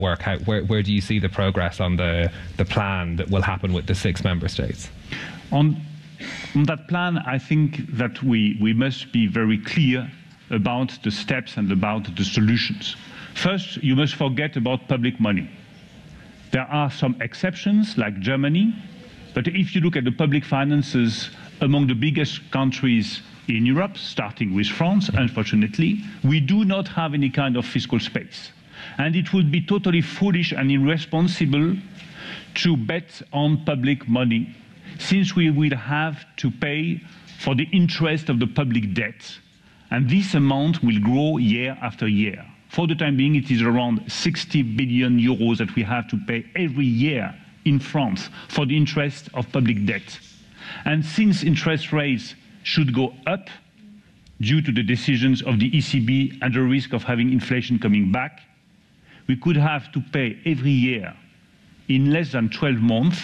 work? Where do you see the progress on the plan that will happen with the 6 member states? On that plan, I think that we must be very clear about the steps and about the solutions. First, you must forget about public money. There are some exceptions, like Germany, but if you look at the public finances among the biggest countries in Europe, starting with France, unfortunately, we do not have any kind of fiscal space. And it would be totally foolish and irresponsible to bet on public money, since we will have to pay for the interest of the public debt. And this amount will grow year after year. For the time being, it is around 60 billion euros that we have to pay every year in France for the interest of public debt. And since interest rates should go up due to the decisions of the ECB and the risk of having inflation coming back, we could have to pay every year, in less than 12 months,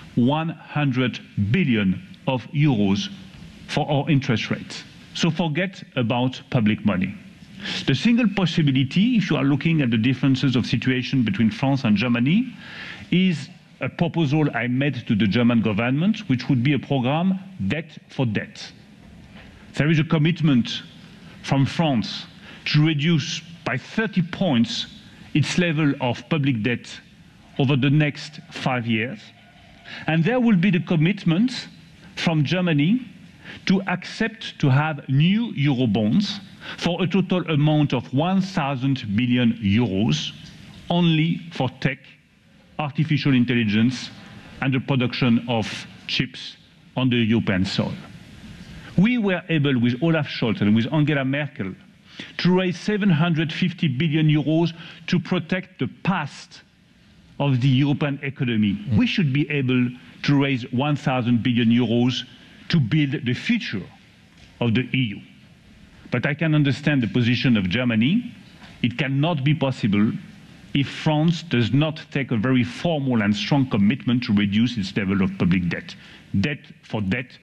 100 billion of euros for our interest rates. So forget about public money. The single possibility, if you are looking at the differences of situation between France and Germany, is a proposal I made to the German government, which would be a program debt for debt. There is a commitment from France to reduce by 30 points its level of public debt over the next 5 years. And there will be the commitment from Germany to accept to have new Eurobonds for a total amount of 1,000 billion euros only for tech, artificial intelligence, and the production of chips on the European soil. We were able, with Olaf Scholz and with Angela Merkel, to raise 750 billion euros to protect the past of the European economy. We should be able to raise 1,000 billion euros to build the future of the EU. But I can understand the position of Germany. It cannot be possible if France does not take a very formal and strong commitment to reduce its level of public debt. Debt for debt.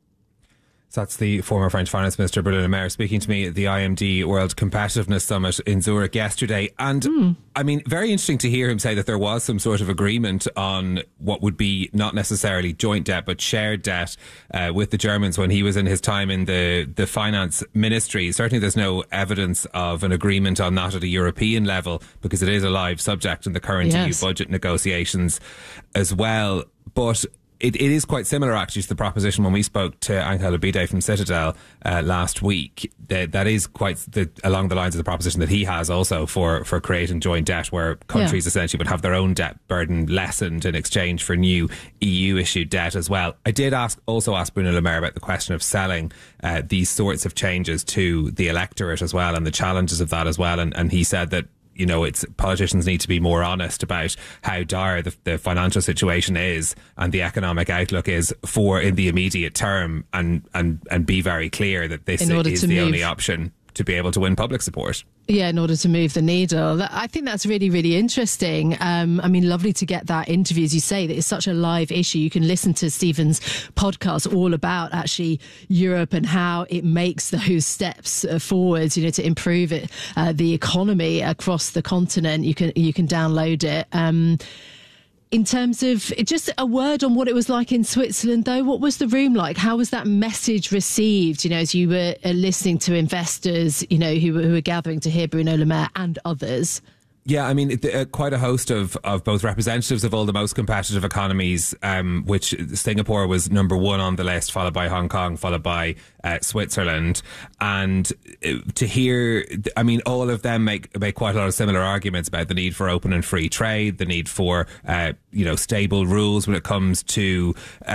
So that's the former French Finance Minister Bruno Le Maire speaking to me at the IMD World Competitiveness Summit in Zurich yesterday. And I mean, very interesting to hear him say that there was some sort of agreement on what would be not necessarily joint debt but shared debt with the Germans when he was in his time in the finance ministry. Certainly there's no evidence of an agreement on that at a European level, because it is a live subject in the current EU budget negotiations as well. But it is quite similar, actually, to the proposition when we spoke to Angel Abide from Citadel last week. That is quite along the lines of the proposition that he has also for creating joint debt, where countries essentially would have their own debt burden lessened in exchange for new EU-issued debt as well. I did also ask Bruno Le Maire about the question of selling these sorts of changes to the electorate as well, and the challenges of that as well. And he said that, you know, politicians need to be more honest about how dire the financial situation is and the economic outlook is for in the immediate term, and be very clear that this is the only option to be able to win public support. Yeah, in order to move the needle. I think that's really, really interesting. I mean, lovely to get that interview, as you say, that it's such a live issue. You can listen to Stephen's podcast all about actually Europe and how it makes those steps forwards, you know, to improve it, the economy across the continent. You can download it. In terms of just a word on what it was like in Switzerland, though, what was the room like? How was that message received, you know, as you were listening to investors, you know, who were gathering to hear Bruno Le Maire and others? Yeah, I mean, quite a host of both representatives of all the most competitive economies, which Singapore was number one on the list, followed by Hong Kong, followed by Switzerland. And to hear, I mean, all of them make quite a lot of similar arguments about the need for open and free trade, the need for, stable rules when it comes to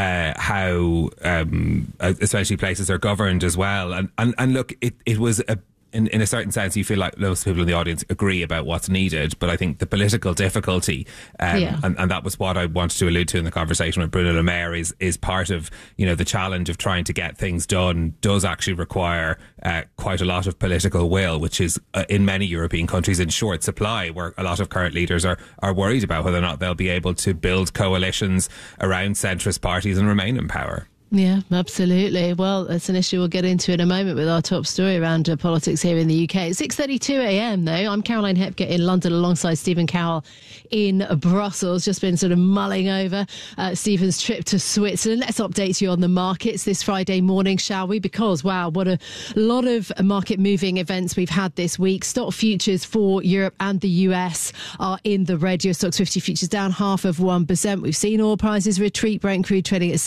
how essentially places are governed as well. And look, it was in a certain sense, you feel like most people in the audience agree about what's needed, but I think the political difficulty, and that was what I wanted to allude to in the conversation with Bruno Le Maire, is part of, you know, the challenge of trying to get things done does actually require quite a lot of political will, which is in many European countries in short supply, where a lot of current leaders are worried about whether or not they'll be able to build coalitions around centrist parties and remain in power. Yeah, absolutely. Well, it's an issue we'll get into in a moment with our top story around politics here in the UK. It's 6:32 a.m. though. I'm Caroline Hepker in London alongside Stephen Carroll in Brussels. Just been sort of mulling over Stephen's trip to Switzerland. Let's update you on the markets this Friday morning, shall we? Because, wow, what a lot of market moving events we've had this week. Stock futures for Europe and the US are in the red. Euro Stoxx 50 futures down 0.5%. We've seen oil prices retreat. Brent crude trading at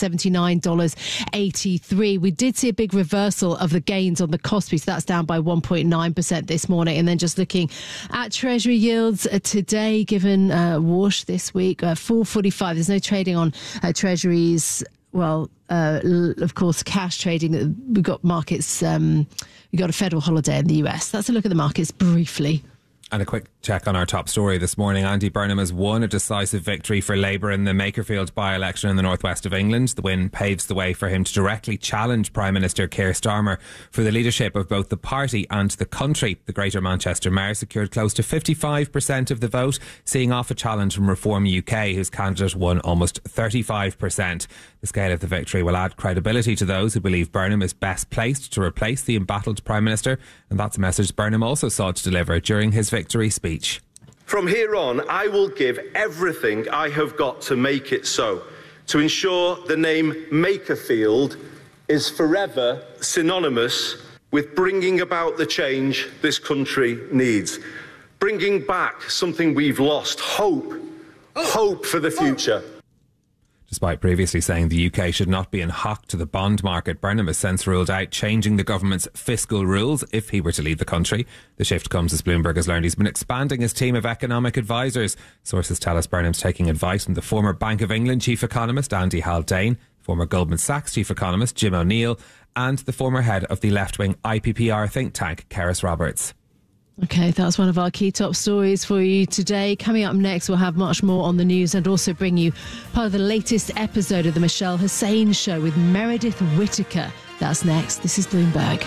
$79.83. We did see a big reversal of the gains on the Kospi, so that's down by 1.9% this morning. And then just looking at Treasury yields today, given wash this week, 4.45. There's no trading on Treasuries. Well, of course, cash trading. We've got markets. We've got a federal holiday in the US. That's a look at the markets briefly. And a quick check on our top story this morning. Andy Burnham has won a decisive victory for Labour in the Makerfield by-election in the northwest of England. The win paves the way for him to directly challenge Prime Minister Keir Starmer for the leadership of both the party and the country. The Greater Manchester Mayor secured close to 55% of the vote, seeing off a challenge from Reform UK, whose candidate won almost 35%. The scale of the victory will add credibility to those who believe Burnham is best placed to replace the embattled Prime Minister, and that's a message Burnham also sought to deliver during his victory speech. From here on, I will give everything I have got to make it so, to ensure the name Makerfield is forever synonymous with bringing about the change this country needs, bringing back something we've lost, hope for the future. Despite previously saying the UK should not be in hock to the bond market, Burnham has since ruled out changing the government's fiscal rules if he were to lead the country. The shift comes as Bloomberg has learned he's been expanding his team of economic advisors. Sources tell us Burnham's taking advice from the former Bank of England chief economist Andy Haldane, former Goldman Sachs chief economist Jim O'Neill, and the former head of the left-wing IPPR think tank, Keris Roberts. Okay, that's one of our key top stories for you today. Coming up next, we'll have much more on the news and also bring you part of the latest episode of the Michelle Hussein Show with Meredith Whittaker. That's next. This is Bloomberg.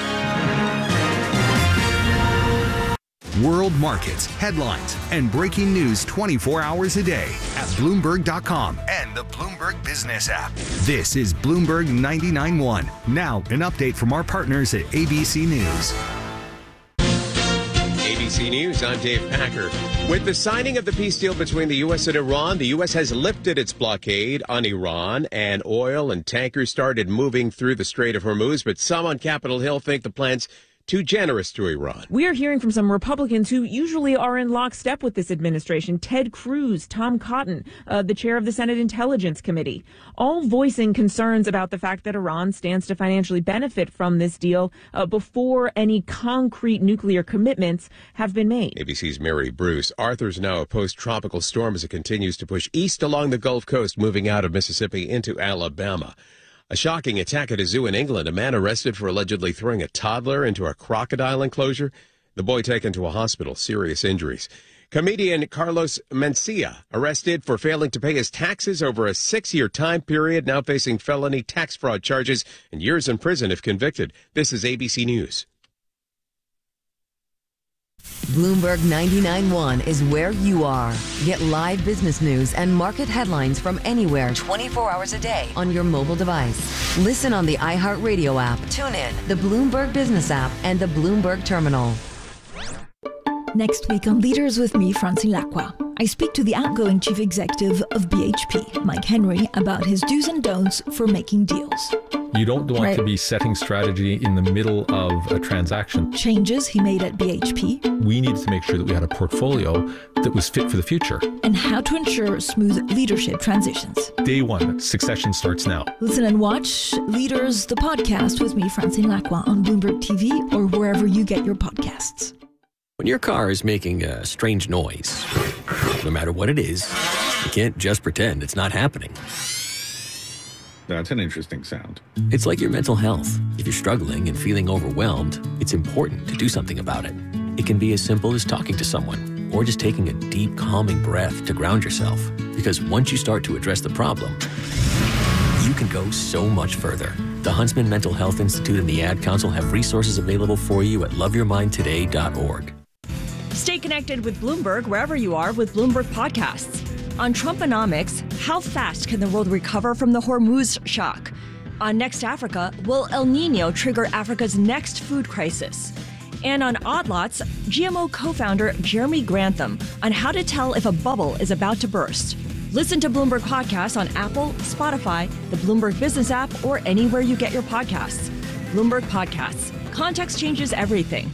World markets, headlines, and breaking news 24 hours a day at Bloomberg.com and the Bloomberg Business app. This is Bloomberg 99.1. Now, an update from our partners at ABC News. ABC News, I'm Dave Packer. With the signing of the peace deal between the U.S. and Iran, the U.S. has lifted its blockade on Iran, and oil and tankers started moving through the Strait of Hormuz. But some on Capitol Hill think the plan's too generous to Iran. We are hearing from some Republicans who usually are in lockstep with this administration. Ted Cruz, Tom Cotton, the chair of the Senate Intelligence Committee, all voicing concerns about the fact that Iran stands to financially benefit from this deal before any concrete nuclear commitments have been made. ABC's Mary Bruce. Arthur's now a post-tropical storm as it continues to push east along the Gulf Coast, moving out of Mississippi into Alabama. A shocking attack at a zoo in England. A man arrested for allegedly throwing a toddler into a crocodile enclosure. The boy taken to a hospital, serious injuries. Comedian Carlos Mencia arrested for failing to pay his taxes over a 6-year time period, now facing felony tax fraud charges and years in prison if convicted. This is ABC News. Bloomberg 99.1 is where you are. Get live business news and market headlines from anywhere 24 hours a day on your mobile device. Listen on the iHeartRadio app, tune in, the Bloomberg Business app, and the Bloomberg Terminal. Next week on Leaders with me, Francine Lacqua, I speak to the outgoing chief executive of BHP, Mike Henry, about his do's and don'ts for making deals. You don't want to be setting strategy in the middle of a transaction. Changes he made at BHP. We needed to make sure that we had a portfolio that was fit for the future. And how to ensure smooth leadership transitions. Day one, succession starts now. Listen and watch Leaders, the podcast with me, Francine Lacqua, on Bloomberg TV or wherever you get your podcasts. When your car is making a strange noise, no matter what it is, you can't just pretend it's not happening. That's an interesting sound. It's like your mental health. If you're struggling and feeling overwhelmed, it's important to do something about it. It can be as simple as talking to someone or just taking a deep, calming breath to ground yourself. Because once you start to address the problem, you can go so much further. The Huntsman Mental Health Institute and the Ad Council have resources available for you at loveyourmindtoday.org. Stay connected with Bloomberg wherever you are with Bloomberg Podcasts. On Trumponomics, how fast can the world recover from the Hormuz shock? On Next Africa, will El Nino trigger Africa's next food crisis? And on Odd Lots, GMO co-founder Jeremy Grantham on how to tell if a bubble is about to burst. Listen to Bloomberg Podcasts on Apple, Spotify, the Bloomberg Business app, or anywhere you get your podcasts. Bloomberg Podcasts. Context changes everything.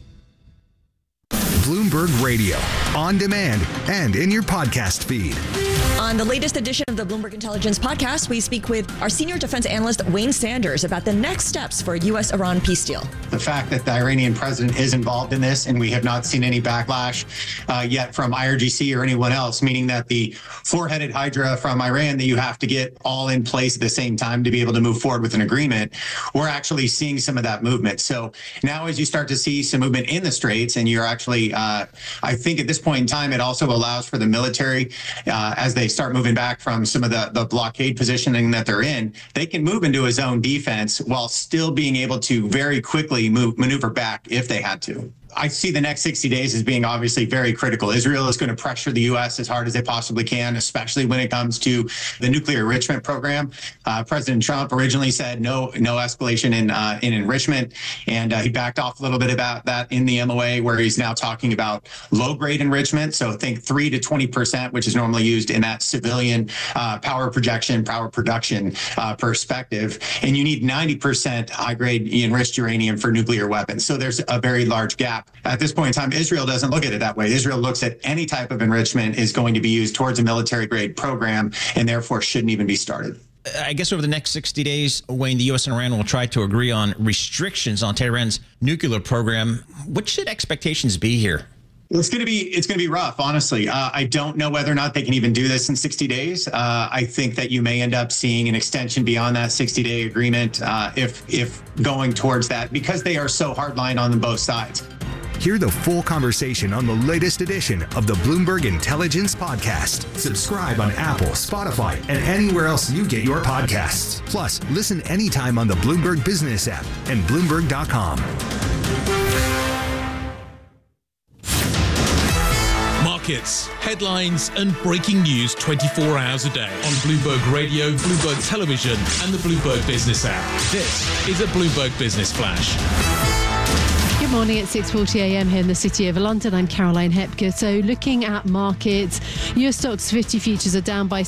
Bloomberg Radio, on demand and in your podcast feed. On the latest edition of the Bloomberg Intelligence Podcast, we speak with our senior defense analyst, Wayne Sanders, about the next steps for a U.S.-Iran peace deal. The fact that the Iranian president is involved in this, and we have not seen any backlash yet from IRGC or anyone else, meaning that the four-headed hydra from Iran that you have to get all in place at the same time to be able to move forward with an agreement, we're actually seeing some of that movement. So now as you start to see some movement in the Straits, and you're actually, I think at this point in time, it also allows for the military, as they start moving back from some of the blockade positioning that they're in, they can move into a zone defense while still being able to very quickly maneuver back if they had to. I see the next 60 days as being obviously very critical. Israel is going to pressure the U.S. as hard as they possibly can, especially when it comes to the nuclear enrichment program. President Trump originally said no escalation in enrichment, and he backed off a little bit about that in the MOA, where he's now talking about low-grade enrichment. So think 3 to 20%, which is normally used in that civilian power production perspective. And you need 90% high-grade enriched uranium for nuclear weapons. So there's a very large gap. At this point in time, Israel doesn't look at it that way. Israel looks at any type of enrichment is going to be used towards a military grade program, and therefore shouldn't even be started. I guess over the next 60 days, Wayne, the U.S. and Iran will try to agree on restrictions on Tehran's nuclear program. What should expectations be here? It's going to be rough, honestly. I don't know whether or not they can even do this in 60 days. I think that you may end up seeing an extension beyond that 60-day agreement if going towards that, because they are so hardline on both sides. Hear the full conversation on the latest edition of the Bloomberg Intelligence Podcast. Subscribe on Apple, Spotify, and anywhere else you get your podcasts. Plus, listen anytime on the Bloomberg Business app and Bloomberg.com. Markets, headlines, and breaking news 24 hours a day on Bloomberg Radio, Bloomberg Television, and the Bloomberg Business app. This is a Bloomberg Business Flash. Good morning at 6:40 a.m. here in the City of London. I'm Caroline Hepker. So looking at markets, US stocks 50 futures are down by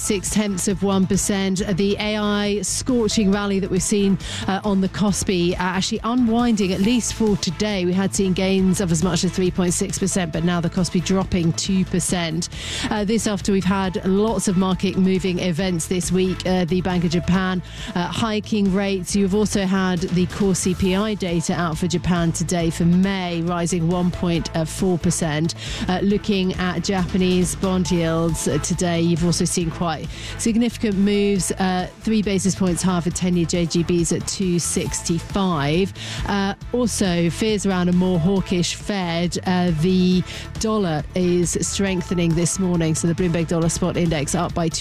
0.6%. The AI scorching rally that we've seen on the Kospi actually unwinding, at least for today. We had seen gains of as much as 3.6%, but now the Kospi dropping 2%. This after we've had lots of market moving events this week. The Bank of Japan hiking rates. You've also had the core CPI data out for Japan today for May, rising 1.4%. Looking at Japanese bond yields today, you've also seen quite significant moves. 3 basis points higher for 10-year JGBs at 265. Also, fears around a more hawkish Fed. The dollar is strengthening this morning, so the Bloomberg Dollar Spot Index up by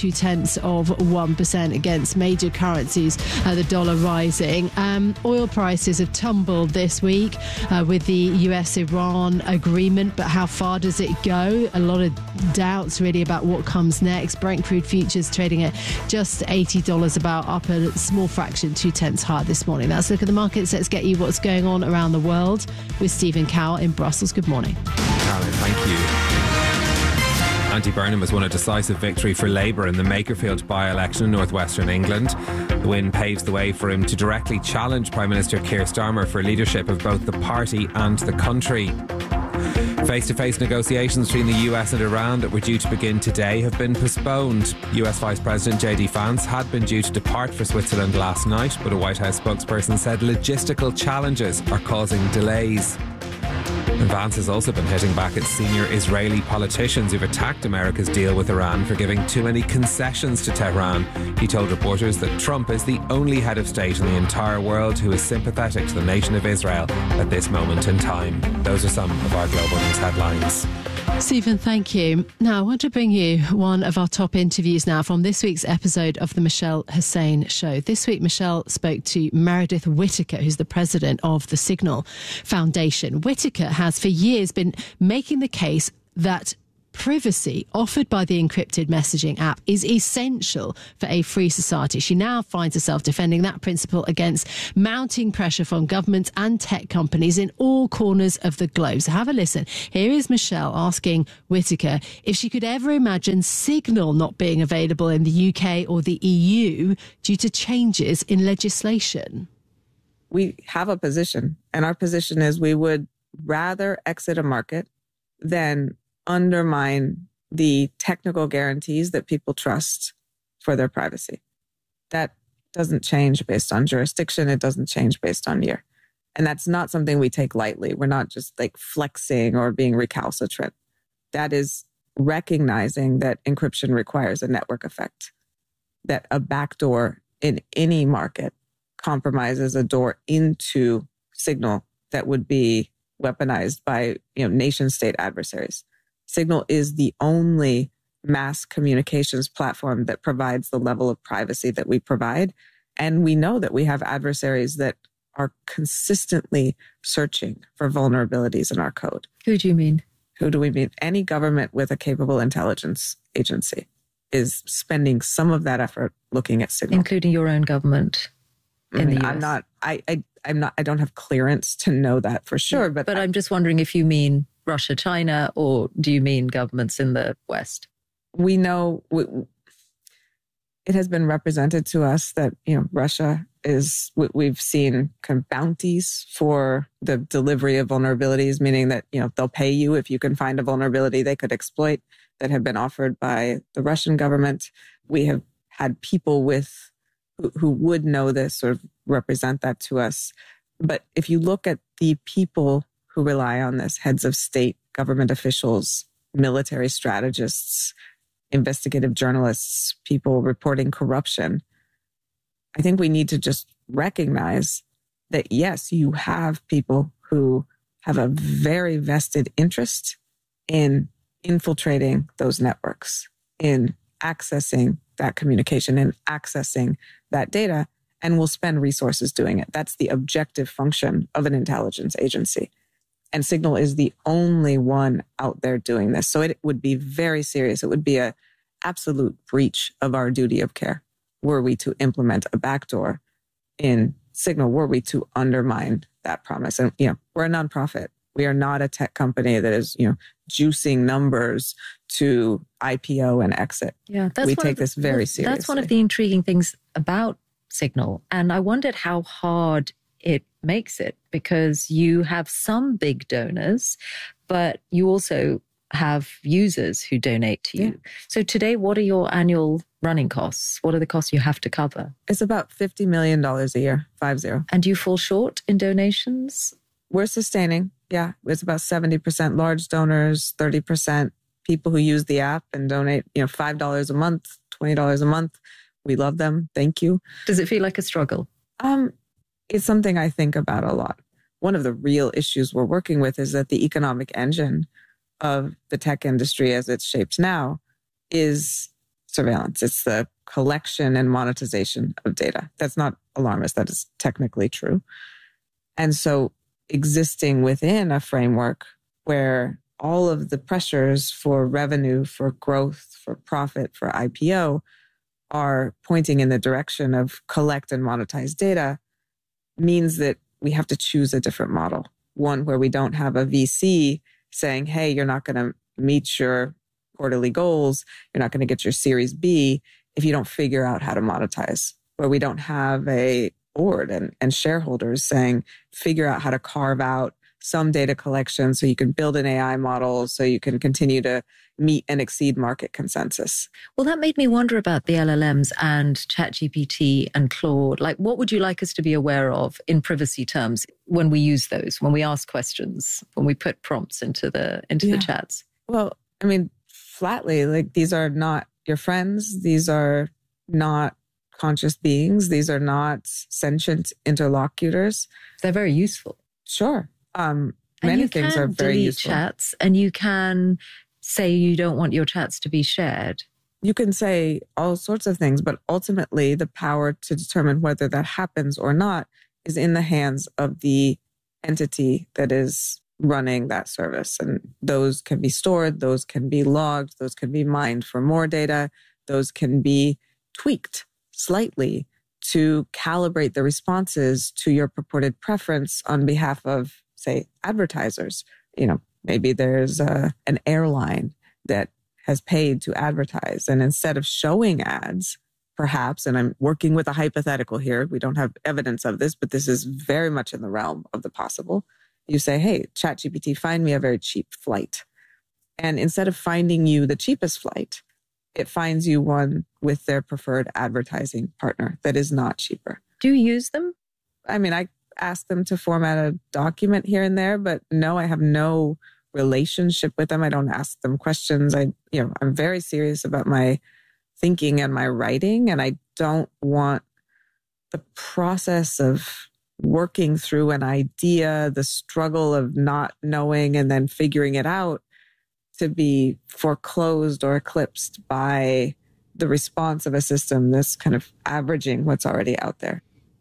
0.2% against major currencies. The dollar rising. Oil prices have tumbled this week with the US-Iran agreement, but how far does it go? A lot of doubts really about what comes next. Brent crude futures trading at just $80 about, up a small fraction, 0.2 higher this morning. That's a look at the markets. Let's get you what's going on around the world with Stephen Cowell in Brussels. Good morning. Caroline, thank you. Andy Burnham has won a decisive victory for Labour in the Makerfield by-election in northwestern England. The win paves the way for him to directly challenge Prime Minister Keir Starmer for leadership of both the party and the country. Face-to-face negotiations between the US and Iran that were due to begin today have been postponed. US Vice President J.D. Vance had been due to depart for Switzerland last night, but a White House spokesperson said logistical challenges are causing delays. And Vance has also been hitting back at senior Israeli politicians who've attacked America's deal with Iran for giving too many concessions to Tehran. He told reporters that Trump is the only head of state in the entire world who is sympathetic to the nation of Israel at this moment in time. Those are some of our global news headlines. Stephen, thank you. Now, I want to bring you one of our top interviews now from this week's episode of the Michelle Hussein Show. This week, Michelle spoke to Meredith Whittaker, who's the president of the Signal Foundation. Whittaker has for years been making the case that privacy offered by the encrypted messaging app is essential for a free society. She now finds herself defending that principle against mounting pressure from governments and tech companies in all corners of the globe. So have a listen. Here is Michelle asking Whitaker if she could ever imagine Signal not being available in the UK or the EU due to changes in legislation. We have a position, and our position is we would rather exit a market than undermine the technical guarantees that people trust for their privacy. That doesn't change based on jurisdiction. It doesn't change based on year. And that's not something we take lightly. We're not just like flexing or being recalcitrant. That is recognizing that encryption requires a network effect, that a backdoor in any market compromises a door into Signal that would be weaponized by, nation state adversaries. Signal is the only mass communications platform that provides the level of privacy that we provide. And we know that we have adversaries that are consistently searching for vulnerabilities in our code. Who do you mean? Who do we mean? Any government with a capable intelligence agency is spending some of that effort looking at Signal. Including your own government in the US. I don't have clearance to know that for sure. But I'm just wondering if you mean Russia, China, or do you mean governments in the West? We know it has been represented to us that, Russia is, we've seen kind of bounties for the delivery of vulnerabilities, meaning that, they'll pay you if you can find a vulnerability they could exploit, that have been offered by the Russian government. We have had people who would know this sort of represent that to us. But if you look at the people who rely on this, heads of state, government officials, military strategists, investigative journalists, people reporting corruption, I think we need to just recognize that, yes, you have people who have a very vested interest in infiltrating those networks, in accessing that communication and accessing that data, and will spend resources doing it. That's the objective function of an intelligence agency. And Signal is the only one out there doing this. So it would be very serious. It would be an absolute breach of our duty of care were we to implement a backdoor in Signal, were we to undermine that promise. And, we're a nonprofit. We are not a tech company that is, juicing numbers to IPO and exit. Yeah, we take this very seriously. That's one of the intriguing things about Signal. And I wondered how hard it makes it, because you have some big donors, but you also have users who donate to you. Yeah. So today, what are your annual running costs? What are the costs you have to cover? It's about $50 million a year, 50. And do you fall short in donations? We're sustaining. Yeah. It's about 70% large donors, 30% people who use the app and donate, $5 a month, $20 a month. We love them. Thank you. Does it feel like a struggle? It's something I think about a lot. One of the real issues we're working with is that the economic engine of the tech industry as it's shaped now is surveillance. It's the collection and monetization of data. That's not alarmist. That is technically true. And so existing within a framework where all of the pressures for revenue, for growth, for profit, for IPO are pointing in the direction of collect and monetize data means that we have to choose a different model. One where we don't have a VC saying, hey, you're not going to meet your quarterly goals, you're not going to get your Series B if you don't figure out how to monetize. Where we don't have a board and shareholders saying, figure out how to carve out some data collection so you can build an AI model, so you can continue to meet and exceed market consensus. Well, that made me wonder about the LLMs and ChatGPT and Claude. Like, what would you like us to be aware of in privacy terms when we use those, when we ask questions, when we put prompts into the chats? Well, I mean, flatly, like, these are not your friends. These are not conscious beings. These are not sentient interlocutors. They're very useful. Sure. Many things are very useful. Chats, and you can say you don't want your chats to be shared. You can say all sorts of things, but ultimately the power to determine whether that happens or not is in the hands of the entity that is running that service. And those can be stored, those can be logged, those can be mined for more data, those can be tweaked slightly to calibrate the responses to your purported preference on behalf of, say, advertisers. Maybe there's an airline that has paid to advertise, and instead of showing ads, perhaps, and I'm working with a hypothetical here, we don't have evidence of this, but this is very much in the realm of the possible. You say, hey, ChatGPT, find me a very cheap flight. And instead of finding you the cheapest flight, it finds you one with their preferred advertising partner that is not cheaper. Do you use them? I mean, I ask them to format a document here and there, but no, I have no relationship with them. I don't ask them questions. I'm very serious about my thinking and my writing, and I don't want the process of working through an idea, the struggle of not knowing and then figuring it out, to be foreclosed or eclipsed by the response of a system that's kind of averaging what's already out there.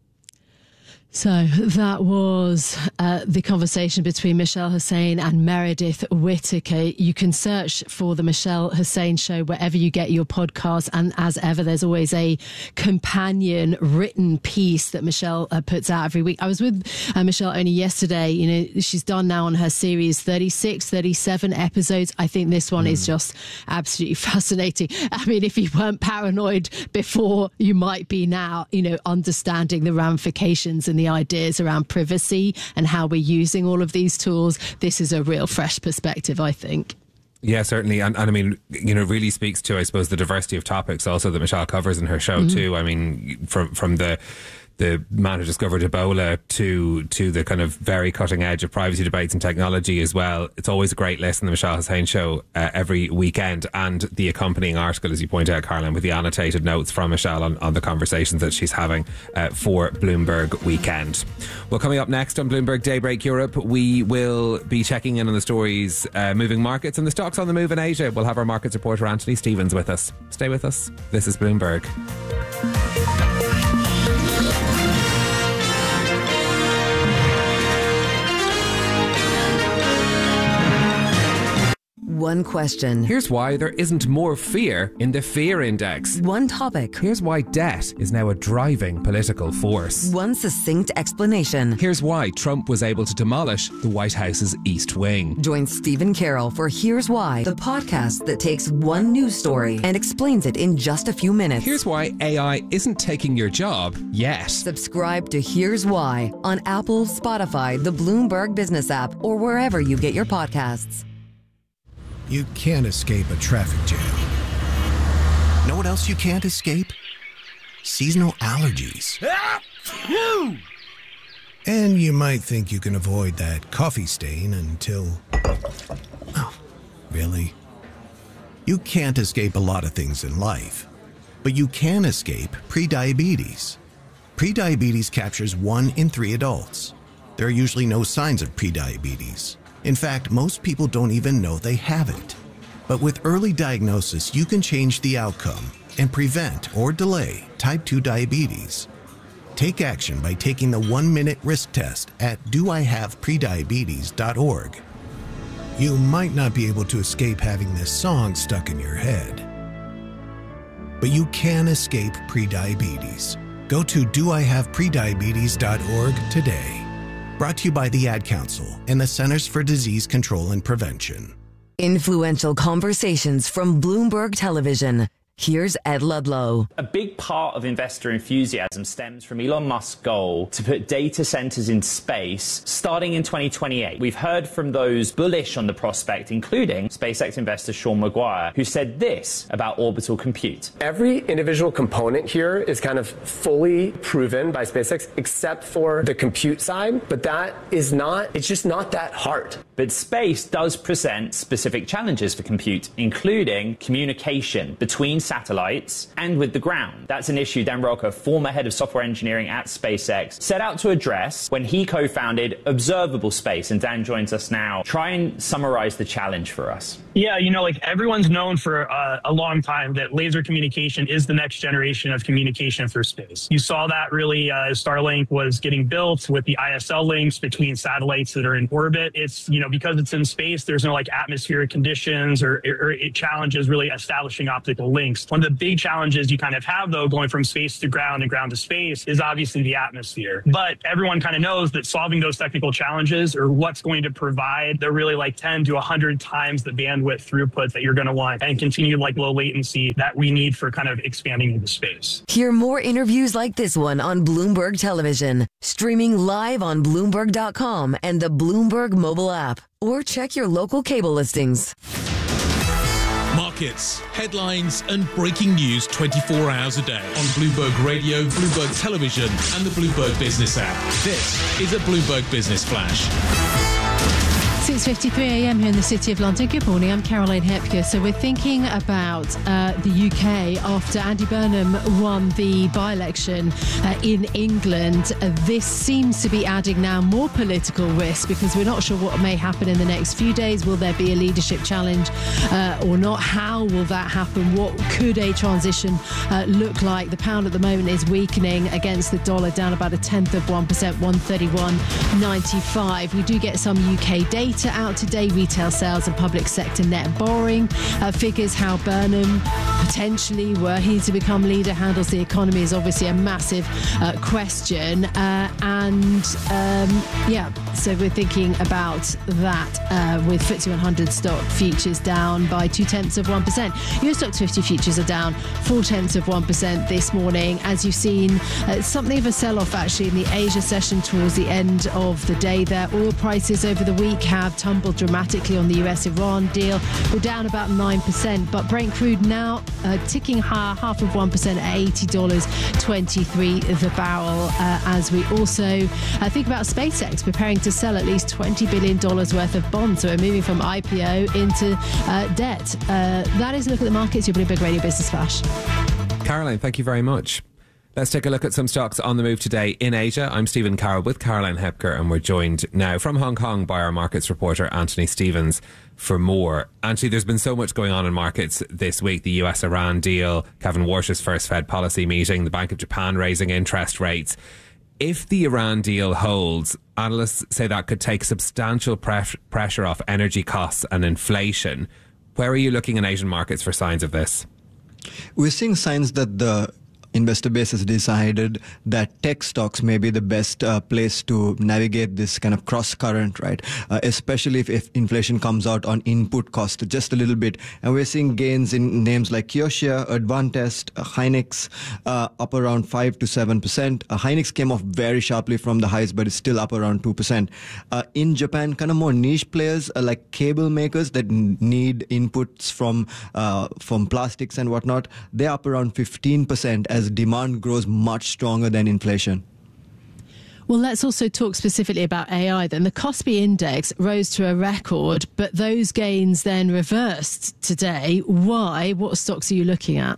So that was the conversation between Michelle Hussein and Meredith Whittaker. You can search for the Michelle Hussein Show wherever you get your podcasts. And as ever, there's always a companion written piece that Michelle puts out every week. I was with Michelle only yesterday. She's done now on her series 36, 37 episodes. I think this one is just absolutely fascinating. I mean, if you weren't paranoid before, you might be now, understanding the ramifications and the ideas around privacy and how we're using all of these tools. This is a real fresh perspective, I think. Yeah, certainly. And I mean, really speaks to, I suppose, the diversity of topics also that Michelle covers in her show too. I mean, from the man who discovered Ebola to the kind of very cutting edge of privacy debates and technology as well. It's always a great listen, the Michelle Hussein Show, every weekend, and the accompanying article, as you point out, Caroline, with the annotated notes from Michelle on the conversations that she's having for Bloomberg Weekend. Well, coming up next on Bloomberg Daybreak Europe, we will be checking in on the stories moving markets and the stocks on the move in Asia. We'll have our markets reporter Anthony Stevens with us. Stay with us. This is Bloomberg. One question. Here's why there isn't more fear in the fear index. One topic. Here's why debt is now a driving political force. One succinct explanation. Here's why Trump was able to demolish the White House's East Wing. Join Stephen Carroll for Here's Why, the podcast that takes one news story and explains it in just a few minutes. Here's why AI isn't taking your job yet. Subscribe to Here's Why on Apple, Spotify, the Bloomberg Business app, or wherever you get your podcasts. You can't escape a traffic jam. Know what else you can't escape? Seasonal allergies. And you might think you can avoid that coffee stain until... Oh, really? You can't escape a lot of things in life, but you can escape prediabetes. Prediabetes captures 1 in 3 adults. There are usually no signs of prediabetes. In fact, most people don't even know they have it. But with early diagnosis, you can change the outcome and prevent or delay type 2 diabetes. Take action by taking the 1-minute risk test at doihaveprediabetes.org. You might not be able to escape having this song stuck in your head, but you can escape prediabetes. Go to doihaveprediabetes.org today. Brought to you by the Ad Council and the Centers for Disease Control and Prevention. Influential conversations from Bloomberg Television. Here's Ed Ludlow. A big part of investor enthusiasm stems from Elon Musk's goal to put data centers in space starting in 2028. We've heard from those bullish on the prospect, including SpaceX investor Sean Maguire, who said this about orbital compute. Every individual component here is kind of fully proven by SpaceX, except for the compute side. But it's just not that hard. But space does present specific challenges for compute, including communication between satellites and with the ground. That's an issue Dan Rocca, former head of software engineering at SpaceX, set out to address when he co-founded Observable Space. And Dan joins us now. Try and summarize the challenge for us. Yeah, like everyone's known for a long time that laser communication is the next generation of communication for space. You saw that really as Starlink was getting built with the ISL links between satellites that are in orbit. It's, because it's in space, there's no atmospheric conditions or it challenges really establishing optical links. One of the big challenges you kind of have, though, going from space to ground and ground to space is obviously the atmosphere. But everyone kind of knows that solving those technical challenges are what's going to provide the really 10 to 100 times the bandwidth throughput that you're going to want and continued low latency that we need for kind of expanding into space. Hear more interviews like this one on Bloomberg Television, streaming live on Bloomberg.com and the Bloomberg mobile app, or check your local cable listings. Markets, headlines, and breaking news 24 hours a day on Bloomberg Radio, Bloomberg Television, and the Bloomberg Business app. This is a Bloomberg Business Flash. 6:53 a.m. here in the City of London. Good morning, I'm Caroline Hepker. So we're thinking about the UK after Andy Burnham won the by-election in England. This seems to be adding now more political risk because we're not sure what may happen in the next few days. Will there be a leadership challenge or not? How will that happen? What could a transition look like? The pound at the moment is weakening against the dollar, down about 1/10%, 131.95. We do get some UK data out today, retail sales and public sector net borrowing figures. How Burnham potentially, were he to become leader, handles the economy is obviously a massive question. So we're thinking about that with FTSE 100 stock futures down by 0.2%. US Stoxx 50 futures are down 0.4% this morning. As you've seen, something of a sell-off actually in the Asia session towards the end of the day there. Oil prices over the week have tumbled dramatically on the US-Iran deal. We're down about 9%, but Brent crude now ticking higher, 0.5% at $80.23 the barrel, as we also think about SpaceX preparing to sell at least $20 billion worth of bonds. So we're moving from IPO into debt. That is a look at the markets. Your Bloomberg Radio Business Flash. Caroline, thank you very much. Let's take a look at some stocks on the move today in Asia. I'm Stephen Carroll with Caroline Hepker, and we're joined now from Hong Kong by our markets reporter, Anthony Stevens, for more. Anthony, there's been so much going on in markets this week. The US-Iran deal, Kevin Warsh's first Fed policy meeting, the Bank of Japan raising interest rates. If the Iran deal holds, analysts say that could take substantial pressure off energy costs and inflation. Where are you looking in Asian markets for signs of this? We're seeing signs that the investor base has decided that tech stocks may be the best place to navigate this kind of cross current, right? Especially if inflation comes out on input cost just a little bit. And we're seeing gains in names like Kioxia, Advantest, Hynix, up around 5 to 7%. Hynix came off very sharply from the highs, but it's still up around 2%. In Japan, kind of more niche players like cable makers that need inputs from plastics and whatnot, they're up around 15% as demand grows much stronger than inflation. Well, let's also talk specifically about AI then. The Kospi index rose to a record, but those gains then reversed today. Why? What stocks are you looking at?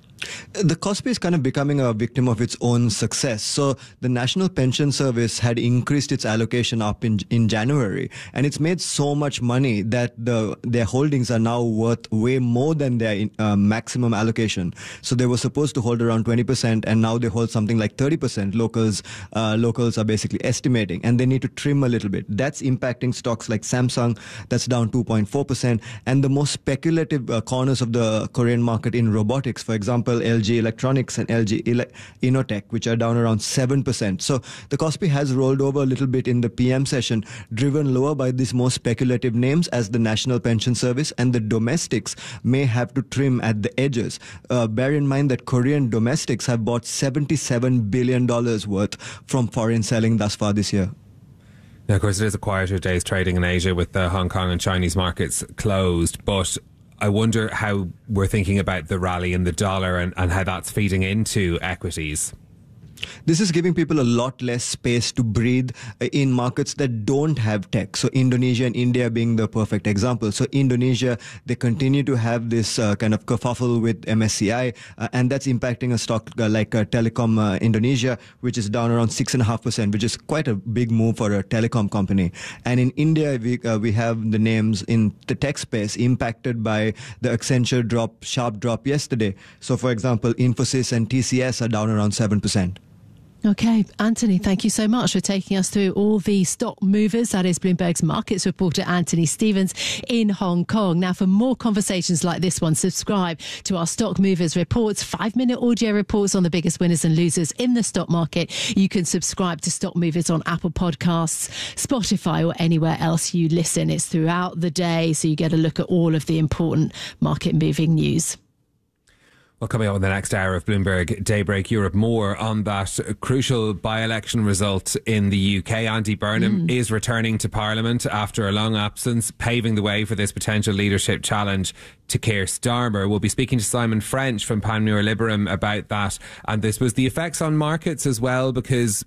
The Kospi is kind of becoming a victim of its own success. So the National Pension Service had increased its allocation up in January, and it's made so much money that their holdings are now worth way more than their maximum allocation. So they were supposed to hold around 20%, and now they hold something like 30%. Locals are basically estimating, and they need to trim a little bit. That's impacting stocks like Samsung, that's down 2.4%, and the most speculative corners of the Korean market in robotics, for example, LG Electronics and LG Inotech, which are down around 7%. So the Kospi has rolled over a little bit in the PM session, driven lower by these more speculative names as the National Pension Service, and the domestics may have to trim at the edges. Bear in mind that Korean domestics have bought $77 billion worth from foreign selling thus far this year. Now, of course, it is a quieter day's trading in Asia with the Hong Kong and Chinese markets closed, but I wonder how we're thinking about the rally in the dollar and how that's feeding into equities. This is giving people a lot less space to breathe in markets that don't have tech. So Indonesia and India being the perfect example. So Indonesia, they continue to have this kind of kerfuffle with MSCI, and that's impacting a stock like Telecom Indonesia, which is down around 6.5%, which is quite a big move for a telecom company. And in India, we have the names in the tech space impacted by the Accenture sharp drop yesterday. So for example, Infosys and TCS are down around 7%. Okay, Anthony, thank you so much for taking us through all the stock movers. That is Bloomberg's markets reporter Anthony Stevens in Hong Kong. Now, for more conversations like this one, subscribe to our Stock Movers reports, 5-minute audio reports on the biggest winners and losers in the stock market. You can subscribe to Stock Movers on Apple Podcasts, Spotify, or anywhere else you listen. It's throughout the day, so you get a look at all of the important market-moving news. Well, coming up in the next hour of Bloomberg Daybreak Europe, more on that crucial by-election result in the UK. Andy Burnham is returning to Parliament after a long absence, paving the way for this potential leadership challenge to Keir Starmer. We'll be speaking to Simon French from Panmure Liberum about that. And this was the effects on markets as well, because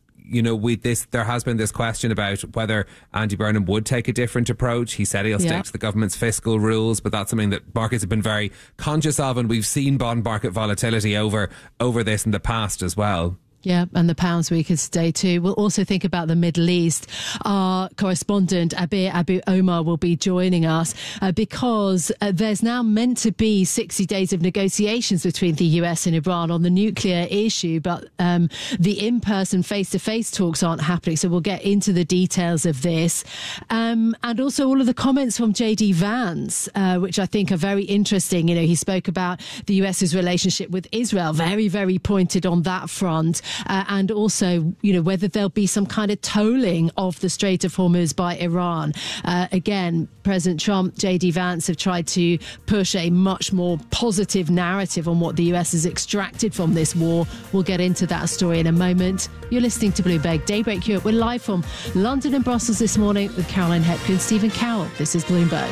there has been this question about whether Andy Burnham would take a different approach. He said he'll stick to the government's fiscal rules, but that's something that markets have been very conscious of, and we've seen bond market volatility over this in the past as well. Yeah, and the pound's weaker today too. We'll also think about the Middle East. Our correspondent, Abir Abu Omar, will be joining us because there's now meant to be 60 days of negotiations between the US and Iran on the nuclear issue, but the in-person face-to-face talks aren't happening. So we'll get into the details of this. And also all of the comments from JD Vance, which I think are very interesting. He spoke about the US's relationship with Israel, very, very pointed on that front. And also, whether there'll be some kind of tolling of the Strait of Hormuz by Iran. Again, President Trump, JD Vance have tried to push a much more positive narrative on what the US has extracted from this war. We'll get into that story in a moment. You're listening to Bloomberg Daybreak Europe. We're live from London and Brussels this morning with Caroline Hepker and Stephen Carroll. This is Bloomberg.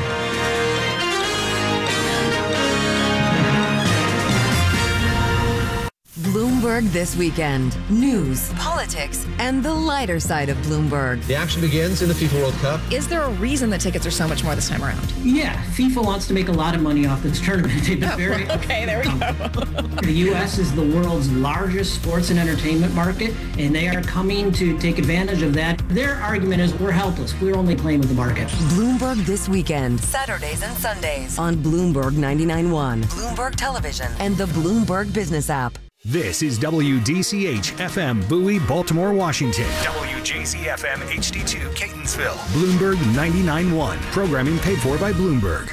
Bloomberg This Weekend. News, politics, and the lighter side of Bloomberg. The action begins in the FIFA World Cup. Is there a reason the tickets are so much more this time around? Yeah, FIFA wants to make a lot of money off this tournament. Okay, there we go. The U.S. is the world's largest sports and entertainment market, and they are coming to take advantage of that. Their argument is we're helpless. We're only playing with the market. Bloomberg This Weekend. Saturdays and Sundays on Bloomberg 99.1, Bloomberg Television, and the Bloomberg Business app. This is WDCH FM Bowie, Baltimore, Washington. WJZ FM HD2 Catonsville. Bloomberg 99.1. Programming paid for by Bloomberg.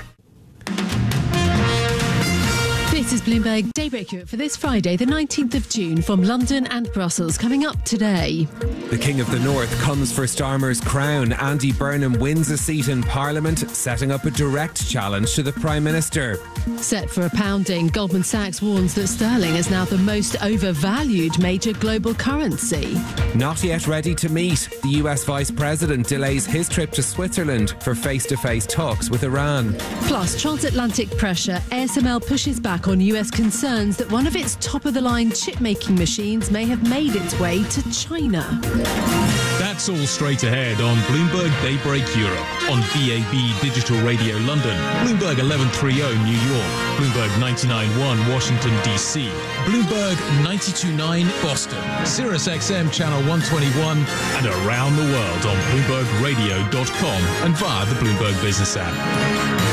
This is Bloomberg Daybreak Europe for this Friday, the 19th of June, from London and Brussels. Coming up today. The King of the North comes for Starmer's crown. Andy Burnham wins a seat in Parliament, setting up a direct challenge to the Prime Minister. Set for a pounding, Goldman Sachs warns that sterling is now the most overvalued major global currency. Not yet ready to meet. The US Vice President delays his trip to Switzerland for face-to-face talks with Iran. Plus, transatlantic pressure. ASML pushes back on US concerns that one of its top-of-the-line chip-making machines may have made its way to China. That's all straight ahead on Bloomberg Daybreak Europe, on DAB Digital Radio London, Bloomberg 1130 New York, Bloomberg 99.1 Washington, D.C., Bloomberg 92.9 Boston, Sirius XM Channel 121, and around the world on BloombergRadio.com and via the Bloomberg Business app.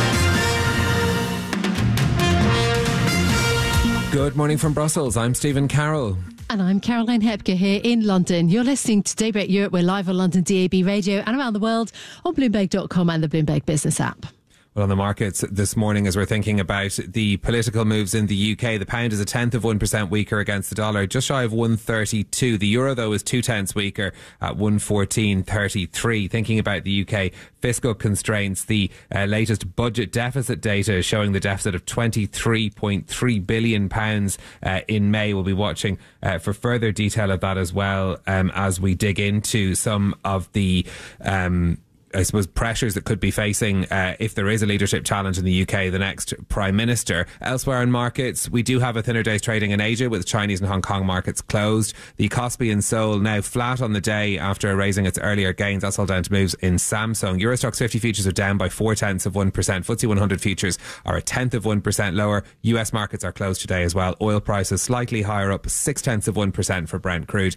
Good morning from Brussels. I'm Stephen Carroll. And I'm Caroline Hepker here in London. You're listening to Daybreak Europe. We're live on London DAB Radio and around the world on Bloomberg.com and the Bloomberg Business app. Well, on the markets this morning, as we're thinking about the political moves in the UK, the pound is 0.1% weaker against the dollar, just shy of 132. The euro, though, is 0.2 weaker at 114.33. Thinking about the UK fiscal constraints, the latest budget deficit data is showing the deficit of £23.3 billion in May. We'll be watching for further detail of that as well as we dig into some of the I suppose, pressures that could be facing if there is a leadership challenge in the UK, the next Prime Minister. Elsewhere in markets, we do have a thinner day's trading in Asia with Chinese and Hong Kong markets closed. The Kospi in Seoul now flat on the day after raising its earlier gains. That's all down to moves in Samsung. Eurostoxx 50 futures are down by 0.4%. FTSE 100 futures are 0.1% lower. US markets are closed today as well. Oil prices slightly higher, up 0.6% for Brent crude,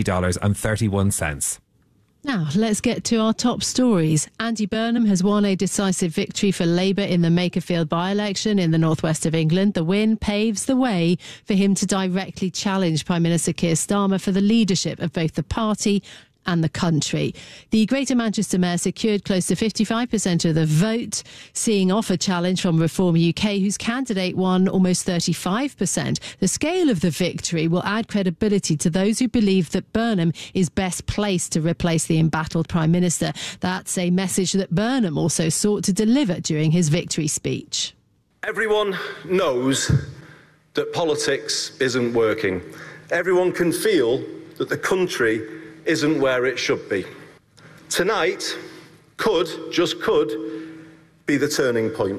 $80.31. Now, let's get to our top stories. Andy Burnham has won a decisive victory for Labour in the Makerfield by-election in the northwest of England. The win paves the way for him to directly challenge Prime Minister Keir Starmer for the leadership of both the party and the country. The Greater Manchester Mayor secured close to 55% of the vote, seeing off a challenge from Reform UK, whose candidate won almost 35%. The scale of the victory will add credibility to those who believe that Burnham is best placed to replace the embattled Prime Minister. That's a message that Burnham also sought to deliver during his victory speech. Everyone knows that politics isn't working. Everyone can feel that the country isn't where it should be. Tonight just could be the turning point.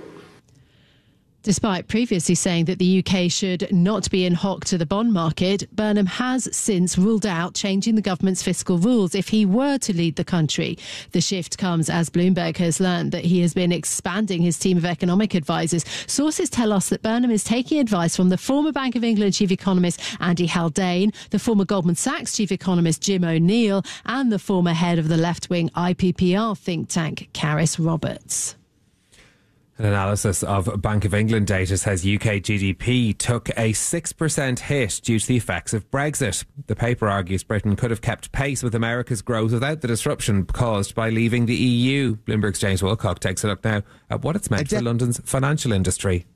Despite previously saying that the UK should not be in hock to the bond market, Burnham has since ruled out changing the government's fiscal rules if he were to lead the country. The shift comes as Bloomberg has learned that he has been expanding his team of economic advisors. Sources tell us that Burnham is taking advice from the former Bank of England chief economist Andy Haldane, the former Goldman Sachs chief economist Jim O'Neill, and the former head of the left-wing IPPR think tank, Caris Roberts. An analysis of Bank of England data says UK GDP took a 6% hit due to the effects of Brexit. The paper argues Britain could have kept pace with America's growth without the disruption caused by leaving the EU. Bloomberg's James Wilcock takes a look now at what it's meant for London's financial industry.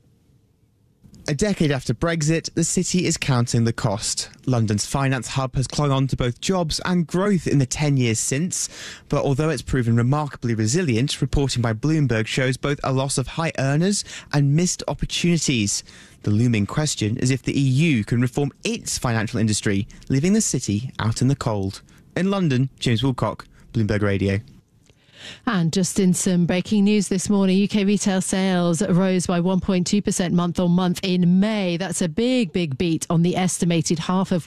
A decade after Brexit, the city is counting the cost. London's finance hub has clung on to both jobs and growth in the 10 years since. But although it's proven remarkably resilient, reporting by Bloomberg shows both a loss of high earners and missed opportunities. The looming question is if the EU can reform its financial industry, leaving the city out in the cold. In London, James Woolcock, Bloomberg Radio. And just in some breaking news this morning, UK retail sales rose by 1.2% month on month in May. That's a big beat on the estimated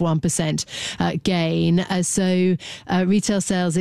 0.5% gain. So retail sales,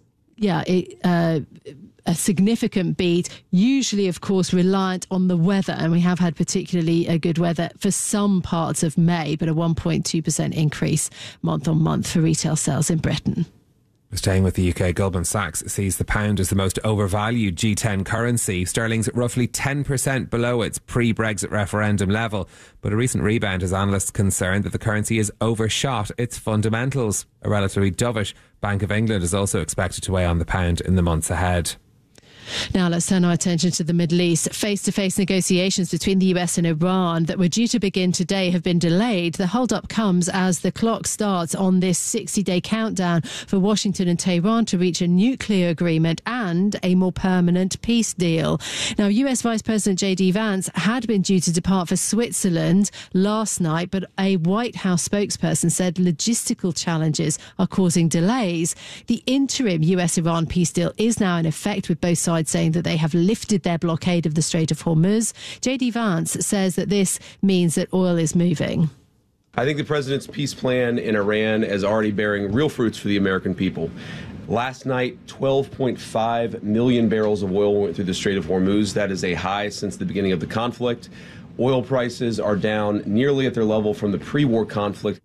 a significant beat, usually, of course, reliant on the weather. And we have had particularly good weather for some parts of May, but a 1.2% increase month on month for retail sales in Britain. Staying with the UK, Goldman Sachs sees the pound as the most overvalued G10 currency. Sterling's roughly 10% below its pre-Brexit referendum level. But a recent rebound has analysts concerned that the currency has overshot its fundamentals. A relatively dovish Bank of England is also expected to weigh on the pound in the months ahead. Now let's turn our attention to the Middle East. Face-to-face negotiations between the US and Iran that were due to begin today have been delayed. The hold-up comes as the clock starts on this 60-day countdown for Washington and Tehran to reach a nuclear agreement and a more permanent peace deal. Now, US Vice President J.D. Vance had been due to depart for Switzerland last night, but a White House spokesperson said logistical challenges are causing delays. The interim US-Iran peace deal is now in effect, with both sides saying that they have lifted their blockade of the Strait of Hormuz. J.D. Vance says that this means that oil is moving. I think the president's peace plan in Iran is already bearing real fruits for the American people. Last night, 12.5 million barrels of oil went through the Strait of Hormuz. That is a high since the beginning of the conflict. Oil prices are down nearly at their level from the pre-war conflict.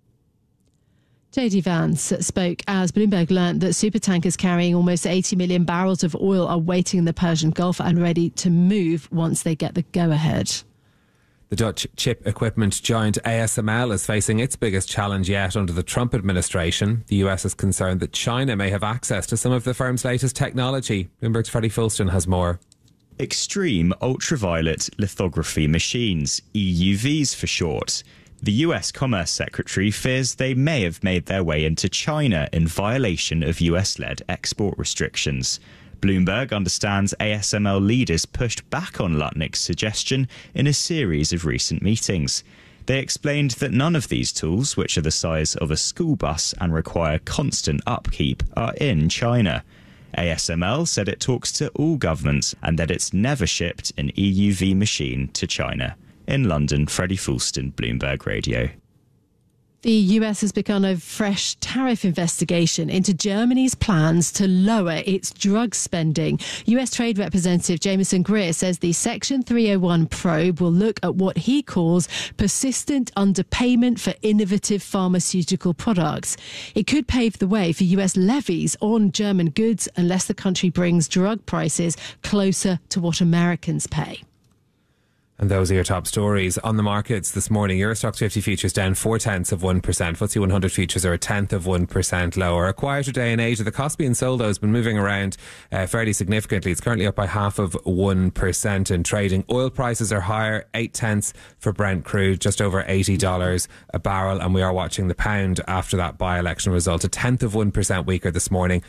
J.D. Vance spoke as Bloomberg learnt that supertankers carrying almost 80 million barrels of oil are waiting in the Persian Gulf and ready to move once they get the go-ahead. The Dutch chip equipment giant ASML is facing its biggest challenge yet under the Trump administration. The US is concerned that China may have access to some of the firm's latest technology. Bloomberg's Freddie Fulston has more. Extreme ultraviolet lithography machines, EUVs for short. The US Commerce Secretary fears they may have made their way into China in violation of US-led export restrictions. Bloomberg understands ASML leaders pushed back on Lutnick's suggestion in a series of recent meetings. They explained that none of these tools, which are the size of a school bus and require constant upkeep, are in China. ASML said it talks to all governments and that it's never shipped an EUV machine to China. In London, Freddie Fulston, Bloomberg Radio. The US has begun a fresh tariff investigation into Germany's plans to lower its drug spending. US Trade Representative Jameson Greer says the Section 301 probe will look at what he calls persistent underpayment for innovative pharmaceutical products. It could pave the way for US levies on German goods unless the country brings drug prices closer to what Americans pay. And those are your top stories on the markets this morning. Eurostoxx 50 futures down 0.4%. FTSE 100 futures are 0.1% lower. A quieter day in Asia. The Kospi Soldo has been moving around fairly significantly. It's currently up by 0.5% in trading. Oil prices are higher, 0.8 for Brent crude, just over $80 a barrel. And we are watching the pound after that by-election result. 0.1% weaker this morning,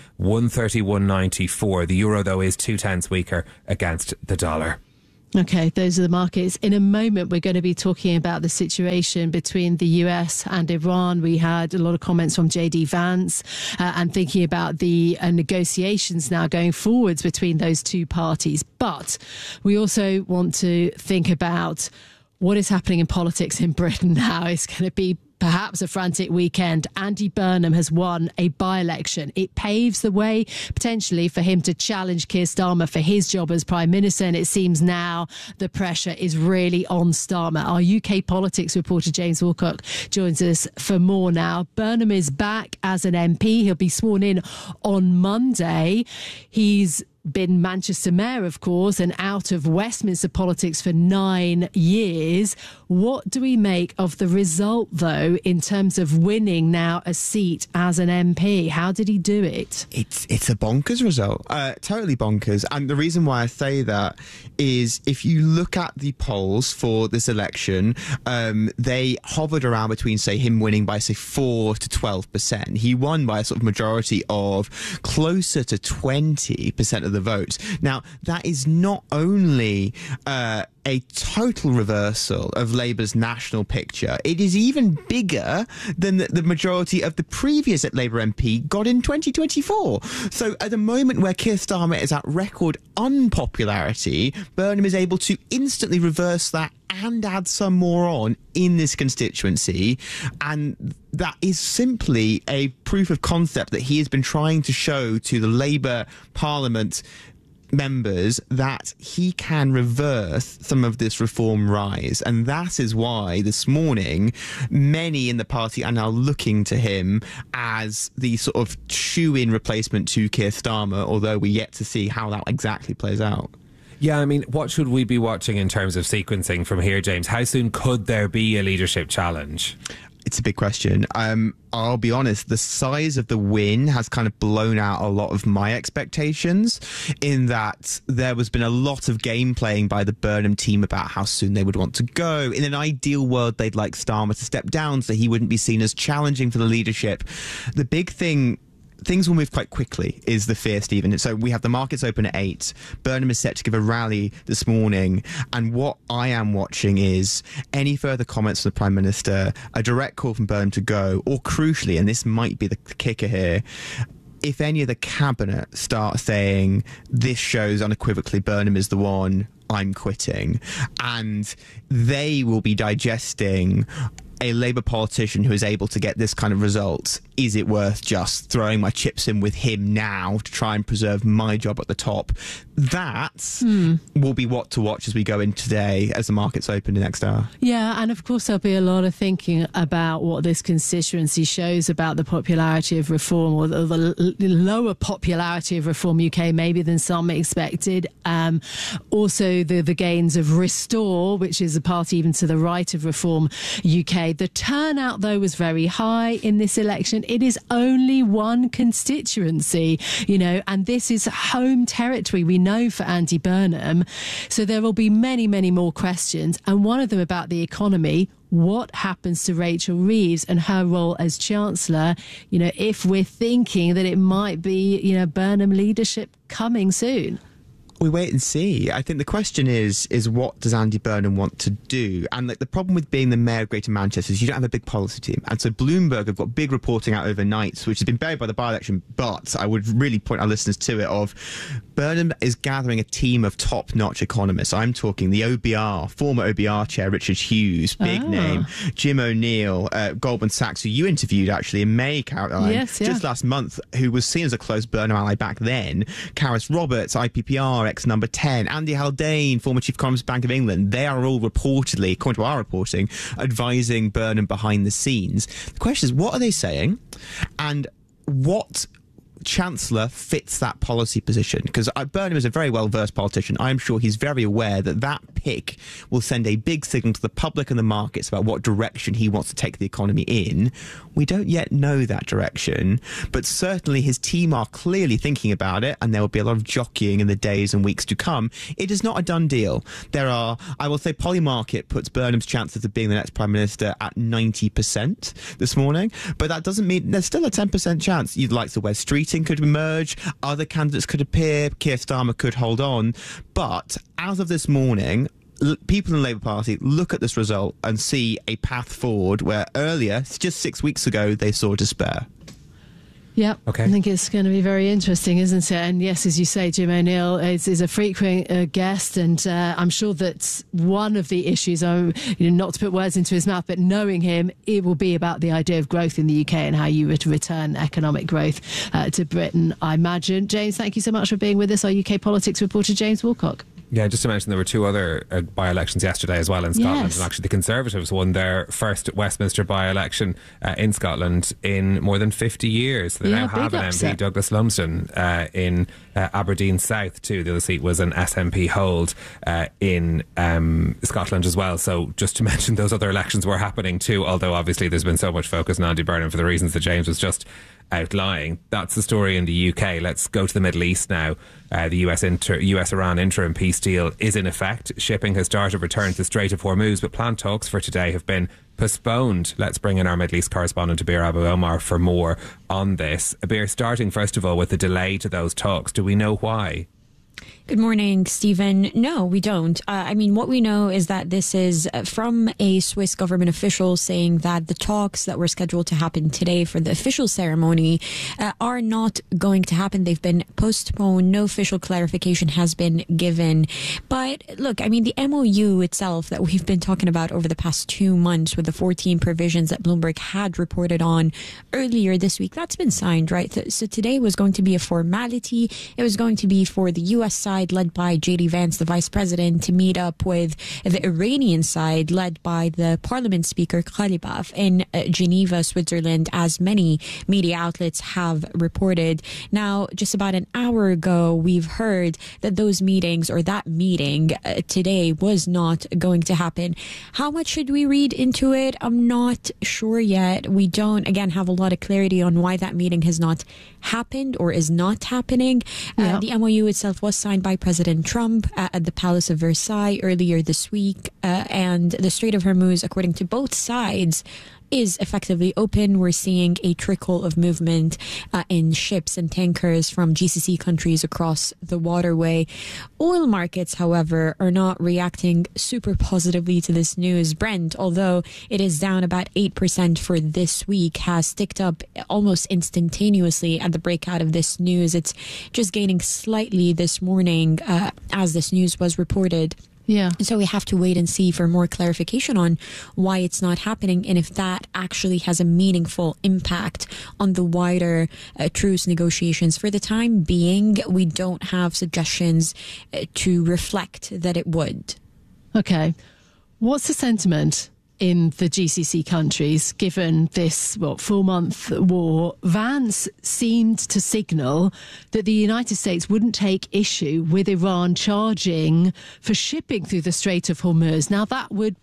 131.94. The euro, though, is 0.2 weaker against the dollar. Okay, those are the markets. In a moment, we're going to be talking about the situation between the US and Iran. We had a lot of comments from JD Vance and thinking about the negotiations now going forwards between those two parties. But we also want to think about what is happening in politics in Britain now. It's going to be perhaps a frantic weekend. Andy Burnham has won a by-election. It paves the way potentially for him to challenge Keir Starmer for his job as Prime Minister, and it seems now the pressure is really on Starmer. Our UK politics reporter James Wilcock joins us for more now. Burnham is back as an MP. He'll be sworn in on Monday. He's been Manchester Mayor, of course, and out of Westminster politics for 9 years. What do we make of the result, though, in terms of winning now a seat as an MP? How did he do it? It's a bonkers result, totally bonkers. And the reason why I say that is if you look at the polls for this election, they hovered around between, say, him winning by, say, 4 to 12%. He won by a sort of majority of closer to 20% of the vote. Now, that is not only a total reversal of Labour's national picture. It is even bigger than the majority of the previous Labour MP got in 2024. So at a moment where Keir Starmer is at record unpopularity, Burnham is able to instantly reverse that and add some more on in this constituency. And that is simply a proof of concept that he has been trying to show to the Labour Parliament members that he can reverse some of this reform rise. And that is why this morning many in the party are now looking to him as the sort of shoe-in replacement to Keir Starmer, although we're yet to see how that exactly plays out. Yeah, I mean, what should we be watching in terms of sequencing from here, James? How soon could there be a leadership challenge? It's a big question. I'll be honest, the size of the win has kind of blown out a lot of my expectations, in that there has been a lot of game playing by the Burnham team about how soon they would want to go. In an ideal world, they'd like Starmer to step down so he wouldn't be seen as challenging for the leadership. The big thing, things will move quite quickly, is the fear, Stephen. So we have the markets open at 8. Burnham is set to give a rally this morning. And what I am watching is any further comments from the Prime Minister, a direct call from Burnham to go, or crucially, and this might be the kicker here, if any of the cabinet start saying this shows unequivocally Burnham is the one, I'm quitting. And they will be digesting a Labour politician who is able to get this kind of result. Is it worth just throwing my chips in with him now to try and preserve my job at the top? That will be what to watch as we go in today as the markets open the next hour. Yeah, and of course there'll be a lot of thinking about what this constituency shows about the popularity of reform, or the lower popularity of Reform UK maybe than some expected. Also the gains of Restore, which is a party even to the right of Reform UK. The turnout, though, was very high in this election. It is only one constituency, and this is home territory, we know, for Andy Burnham. So there will be many, many more questions. And one of them about the economy. What happens to Rachel Reeves and her role as Chancellor, if we're thinking that it might be, Burnham leadership coming soon? We wait and see. I think the question is what does Andy Burnham want to do? And the problem with being the mayor of Greater Manchester is you don't have a big policy team. And so Bloomberg have got big reporting out overnight, which has been buried by the by-election, but I would really point our listeners to it of Burnham is gathering a team of top-notch economists. I'm talking the OBR, former OBR chair, Richard Hughes, big name, Jim O'Neill, Goldman Sachs, who you interviewed actually in May, Caroline, just last month, who was seen as a close Burnham ally back then, Karis Roberts, IPPR, ex-Number 10, Andy Haldane, former Chief Economist, Bank of England. They are all reportedly, according to our reporting, advising Burnham behind the scenes. The question is, what are they saying? And what Chancellor fits that policy position? Because Burnham is a very well-versed politician. I'm sure he's very aware that that pick will send a big signal to the public and the markets about what direction he wants to take the economy in. We don't yet know that direction, but certainly his team are clearly thinking about it, and there will be a lot of jockeying in the days and weeks to come. It is not a done deal. There are, I will say, Polymarket puts Burnham's chances of being the next Prime Minister at 90% this morning, but that doesn't mean there's still a 10% chance. You'd like the Wes Street could emerge, other candidates could appear, Keir Starmer could hold on, but as of this morning, people in the Labour Party look at this result and see a path forward where earlier, just 6 weeks ago, they saw despair. Yeah, okay. I think it's going to be very interesting, isn't it? And yes, as you say, Jim O'Neill is a frequent guest, and I'm sure that one of the issues, not to put words into his mouth, but knowing him, it will be about the idea of growth in the UK and how you would return economic growth to Britain, I imagine. James, thank you so much for being with us, our UK politics reporter, James Woolcock. Yeah, just to mention, there were two other by-elections yesterday as well in Scotland. Yes. And actually the Conservatives won their first Westminster by-election in Scotland in more than 50 years. They now have an MP, Douglas Lumsden, in Aberdeen South too. The other seat was an SNP hold in Scotland as well. So just to mention, those other elections were happening too, although obviously there's been so much focus on Andy Burnham for the reasons that James was just outlying. That's the story in the UK. Let's go to the Middle East now. The US-Iran interim peace deal is in effect. Shipping has started to return to the Strait of Hormuz, but planned talks for today have been postponed. Let's bring in our Middle East correspondent, Abir Abu Omar, for more on this. Abir, starting first of all with the delay to those talks, do we know why? Good morning, Stephen. No, we don't. What we know is that this is from a Swiss government official saying that the talks that were scheduled to happen today for the official ceremony are not going to happen. They've been postponed. No official clarification has been given. But look, the MOU itself that we've been talking about over the past 2 months with the 14 provisions that Bloomberg had reported on earlier this week, that's been signed, right? So today was going to be a formality. It was going to be for the U.S. side, led by J.D. Vance, the vice president, to meet up with the Iranian side, led by the parliament speaker Ghalibaf in Geneva, Switzerland, as many media outlets have reported. Now, just about an hour ago, we've heard that those meetings, or that meeting today, was not going to happen. How much should we read into it? I'm not sure yet. We don't, again, have a lot of clarity on why that meeting has not happened or is not happening. The MOU itself was signed by President Trump at the Palace of Versailles earlier this week, and the Strait of Hormuz, according to both sides, is effectively open. We're seeing a trickle of movement in ships and tankers from GCC countries across the waterway. Oil markets, however, are not reacting super positively to this news. Brent, although it is down about 8% for this week, has ticked up almost instantaneously at the breakout of this news. It's just gaining slightly this morning as this news was reported. Yeah. So we have to wait and see for more clarification on why it's not happening and if that actually has a meaningful impact on the wider truce negotiations. For the time being, we don't have suggestions to reflect that it would. Okay. What's the sentiment in the GCC countries, given this 4-month war? Vance seemed to signal that the United States wouldn't take issue with Iran charging for shipping through the Strait of Hormuz. Now, that would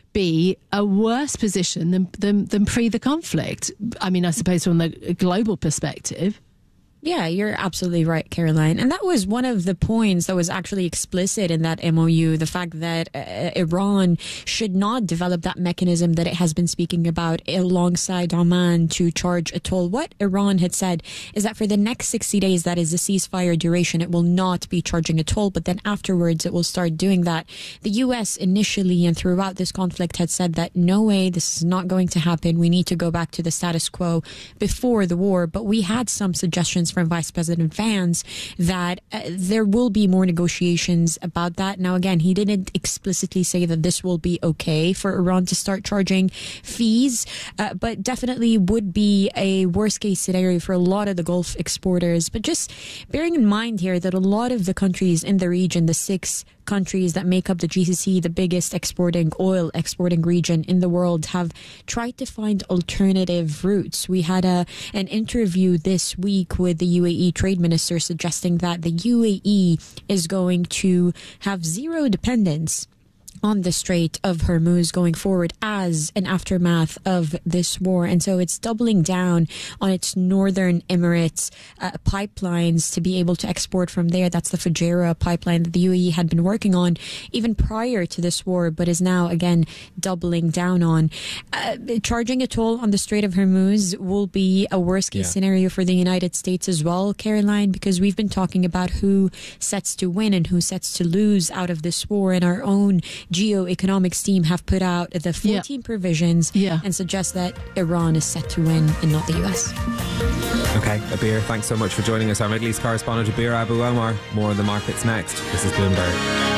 be a worse position than pre the conflict. I suppose from the global perspective. Yeah, you're absolutely right, Caroline. And that was one of the points that was actually explicit in that MOU, the fact that Iran should not develop that mechanism that it has been speaking about alongside Oman to charge a toll. What Iran had said is that for the next 60 days, that is the ceasefire duration, it will not be charging a toll, but then afterwards it will start doing that. The U.S. initially and throughout this conflict had said that no way, this is not going to happen. We need to go back to the status quo before the war. But we had some suggestions from Vice President Vance that there will be more negotiations about that. Now, again, he didn't explicitly say that this will be okay for Iran to start charging fees, but definitely would be a worst case scenario for a lot of the Gulf exporters. But just bearing in mind here that a lot of the countries in the region, the 6 countries that make up the GCC, the biggest oil exporting region in the world, have tried to find alternative routes. We had an interview this week with the UAE trade minister suggesting that the UAE is going to have zero dependence on the Strait of Hormuz going forward as an aftermath of this war. And so it's doubling down on its northern Emirates pipelines to be able to export from there. That's the Fujairah pipeline that the UAE had been working on even prior to this war, but is now again doubling down on. Charging a toll on the Strait of Hormuz will be a worst case scenario for the United States as well, Caroline, because we've been talking about who sets to win and who sets to lose out of this war, and our own geoeconomics team have put out the 14 provisions and suggest that Iran is set to win and not the US. Okay, Abir, thanks so much for joining us. Our Middle East correspondent, Abir Abu Omar. More on the markets next. This is Bloomberg.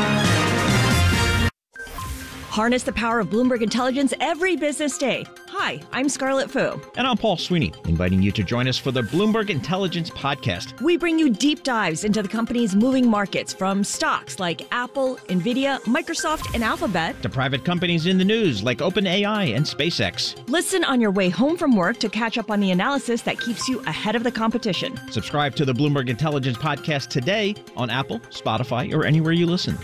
Harness the power of Bloomberg Intelligence every business day. Hi, I'm Scarlett Fu. And I'm Paul Sweeney, inviting you to join us for the Bloomberg Intelligence Podcast. We bring you deep dives into the company's moving markets, from stocks like Apple, Nvidia, Microsoft, and Alphabet, to private companies in the news like OpenAI and SpaceX. Listen on your way home from work to catch up on the analysis that keeps you ahead of the competition. Subscribe to the Bloomberg Intelligence Podcast today on Apple, Spotify, or anywhere you listen.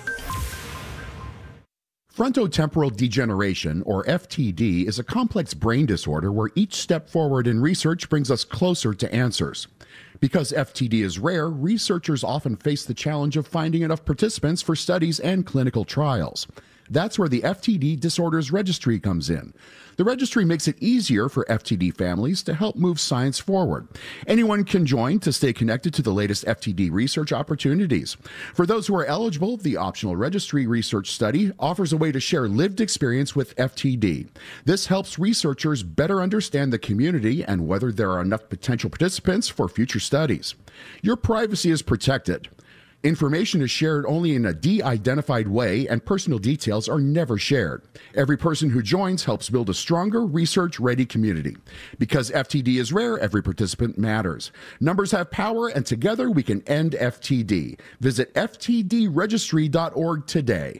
Frontotemporal degeneration, or FTD, is a complex brain disorder where each step forward in research brings us closer to answers. Because FTD is rare, researchers often face the challenge of finding enough participants for studies and clinical trials. That's where the FTD Disorders Registry comes in. The registry makes it easier for FTD families to help move science forward. Anyone can join to stay connected to the latest FTD research opportunities. For those who are eligible, the optional registry research study offers a way to share lived experience with FTD. This helps researchers better understand the community and whether there are enough potential participants for future studies. Your privacy is protected. Information is shared only in a de-identified way, and personal details are never shared. Every person who joins helps build a stronger, research-ready community. Because FTD is rare, every participant matters. Numbers have power, and together we can end FTD. Visit ftdregistry.org today.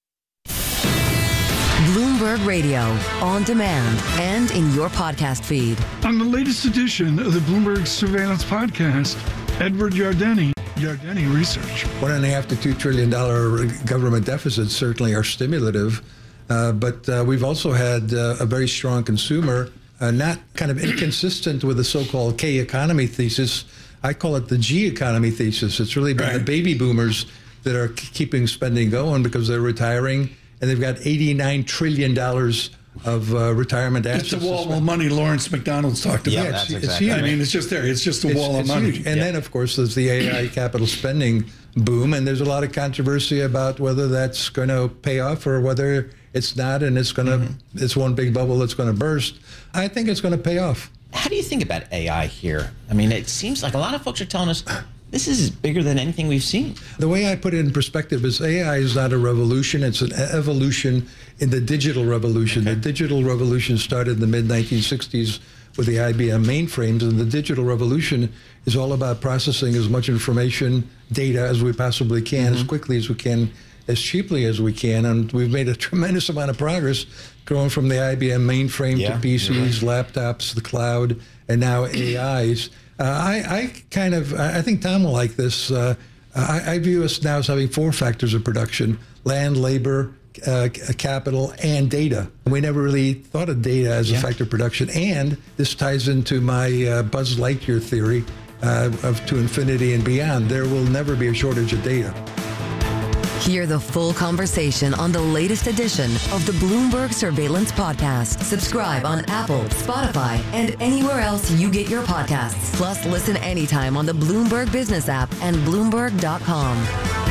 Bloomberg Radio, on demand and in your podcast feed. On the latest edition of the Bloomberg Surveillance Podcast, Edward Yardeni Research. $1.5 to $2 trillion government deficits certainly are stimulative, but we've also had a very strong consumer, not kind of inconsistent with the so-called K economy thesis. I call it the G economy thesis. It's really been the baby boomers that are keeping spending going because they're retiring, and they've got $89 trillion of retirement assets. It's the wall of money Lawrence McDonald's talked about. Yeah, it's huge. I mean, it's just there. It's just a wall of money. Huge. And then, of course, there's the AI capital spending boom, and there's a lot of controversy about whether that's going to pay off or whether it's not, and it's going to it's one big bubble that's going to burst. I think it's going to pay off. How do you think about AI here? I mean, it seems like a lot of folks are telling us this is bigger than anything we've seen. The way I put it in perspective is AI is not a revolution. It's an evolution in the digital revolution. The digital revolution started in the mid-1960s with the IBM mainframes, and the digital revolution is all about processing as much information, data, as we possibly can, as quickly as we can, as cheaply as we can. And we've made a tremendous amount of progress going from the IBM mainframe to PCs, laptops, the cloud, and now AIs. I think Tom will like this. I view us now as having 4 factors of production: land, labor, capital, and data. We never really thought of data as a factor of production. And this ties into my Buzz Lightyear theory to infinity and beyond. There will never be a shortage of data. Hear the full conversation on the latest edition of the Bloomberg Surveillance Podcast. Subscribe on Apple, Spotify, and anywhere else you get your podcasts. Plus, listen anytime on the Bloomberg Business app and Bloomberg.com.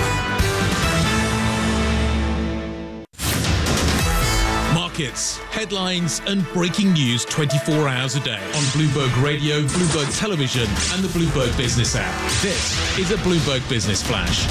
Markets, headlines, and breaking news 24 hours a day on Bloomberg Radio, Bloomberg Television, and the Bloomberg Business app. This is a Bloomberg Business Flash.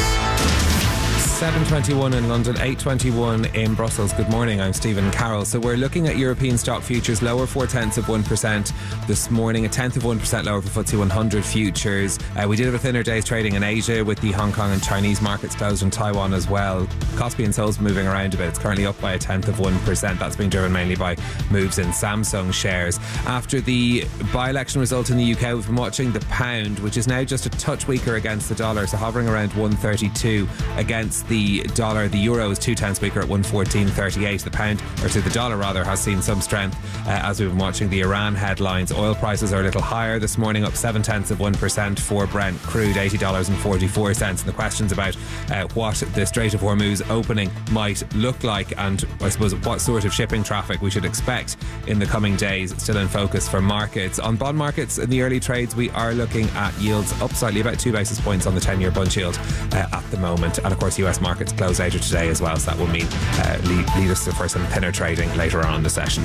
7:21 in London, 8:21 in Brussels. Good morning, I'm Stephen Carroll. So we're looking at European stock futures lower 0.4% this morning, 0.1% lower for FTSE 100 futures. We did have a thinner day's trading in Asia with the Hong Kong and Chinese markets closed in Taiwan as well. Kospi and Seoul's moving around a bit. It's currently up by 0.1%. That's being driven mainly by moves in Samsung shares. After the by-election result in the UK, we've been watching the pound, which is now just a touch weaker against the dollar, so hovering around 132 against the dollar. The euro is 2 tenths weaker at 114.38. The pound, or the dollar rather, has seen some strength as we've been watching the Iran headlines. Oil prices are a little higher this morning, up 0.7% for Brent crude, $80.44. And the questions about what the Strait of Hormuz opening might look like, and I suppose what sort of shipping traffic we should expect in the coming days, still in focus for markets. On bond markets in the early trades, we are looking at yields up slightly, about 2 basis points on the 10-year bund yield at the moment. And of course, US markets close later today as well, so that will mean lead us for some thinner trading later on in the session.